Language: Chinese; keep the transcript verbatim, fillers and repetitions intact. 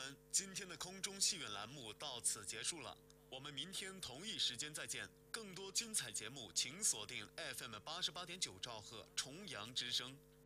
们，今天的空中戏院栏目到此结束了，我们明天同一时间再见。更多精彩节目，请锁定 F M 八十八点九兆赫重阳之声。